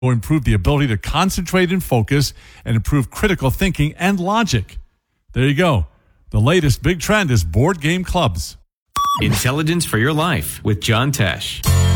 will improve the ability to concentrate and focus and improve critical thinking and logic. There you go. The latest big trend is board game clubs. Intelligence for your life with John Tesh.